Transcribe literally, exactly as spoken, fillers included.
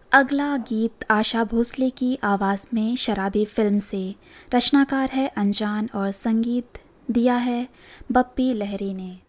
अगला गीत आशा भोसले की आवाज़ में शराबी फिल्म से। रचनाकार है अनजान और संगीत दिया है बप्पी लहरी ने।